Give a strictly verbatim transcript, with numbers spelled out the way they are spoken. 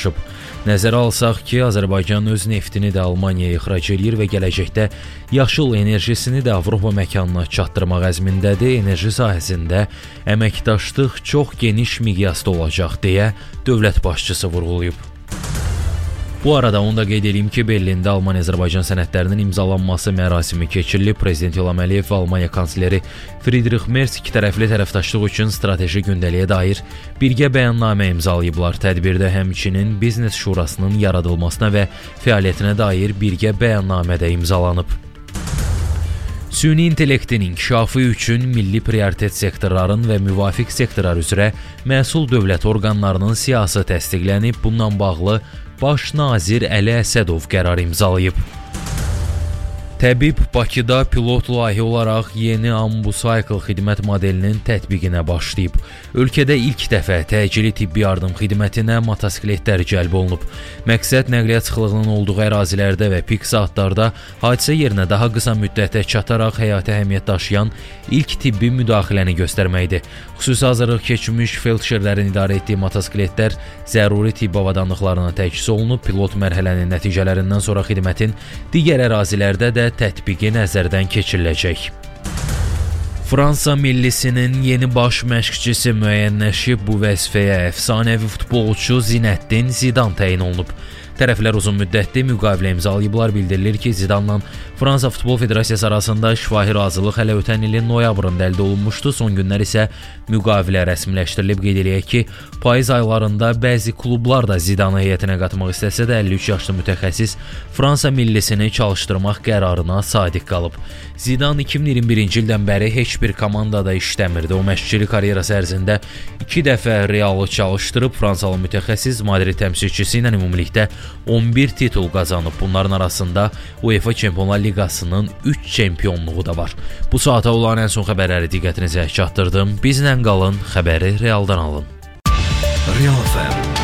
danışıb. Nəzərə alsaq ki, Azərbaycan öz neftini də Almaniyaya ixrac edir və gələcəkdə yaşıl enerjisini də Avropa məkanına çatdırmaq əzmindədir. Enerji sahəsində əməkdaşlıq çox geniş miqyasda olacaq deyə dövlət başçısı vurğulayıb. Bu arada onu da qeyd edeyim ki, Berlində Almaniya-Azərbaycan sənədlərinin imzalanması mərasimi keçirilib. Prezident İlham Əliyev və Almaniya kansleri Friedrich Merz iki tərəfli tərəfdaşlıq üçün strateji gündəliyə dair birgə bəyannamə imzalayıblar. Tədbirdə həmçinin Biznes Şurasının yaradılmasına və fəaliyyətinə dair birgə bəyannamə də imzalanıb. Süni intellektin inkişafı üçün milli prioritet sektorların və müvafiq sektorlar üzrə məsul dövlət orqanlarının siyasi təsdiqlənib. Bununla bağlı Baş nazir Əli Əsədov qərar imzalayıb. Təbib Bakıda pilot layihə olaraq yeni Ambucycle xidmət modelinin tətbiqinə başlayıb. Ölkədə ilk dəfə təcili tibbi yardım xidmətinə motosikletlər cəlb olunub. Məqsəd nəqliyyat sıxlığının olduğu ərazilərdə və pik saatlarda hadisə yerinə daha qısa müddətdə çataraq həyati əhəmiyyət daşıyan ilk tibbi müdaxiləni göstərməkdir. Xüsusi hazırlıq keçmiş felçerlərin idarə etdiyi motosikletlər zəruri tibbi avadanlıqlarına təchiz olunub. Pilot mərhələnin nəticələrindən sonra xidmətin digər ərazilərdə də tətbiqi nəzərdən keçiriləcək. Fransa millisinin yeni baş məşqçisi müəyyənləşib. Bu vəzifəyə əfsanəvi futbolçu Zinəddin Zidan təyin olunub. Tərəflər uzun müddətli müqavilə imzalayıblar. Bildirilir ki, Zidanla Fransa Futbol Federasiyası arasında şifahi razılıq hələ ötən ilin noyabrında əldə olunmuşdu. Son günlər isə müqavilə rəsmiləşdirilib. Qeyd eləyək ki, payız aylarında bəzi klublar da Zidanı heyətinə qatmaq istəsə də əlli üç yaşlı mütəxəssis Fransa millisini çalışdırmaq qərarına sadiq qalıb. Zidan iki min iyirmi birinci ildən bəri heç bir komandada işləmirdi. O məşqçilik karyerası ərzində iki dəfə Realı çalışdırıb. Fransalı mütəxəssis Madrid təmsilçisi ilə ümumilikdə on bir titul qazanıb. Bunların arasında UEFA Çempionlar Liqasının üç çempionluğu da var. Bu saata olan ən son xəbərləri diqqətinizə çatdırdım. Bizlə qalın, xəbəri Realdan alın. Real F M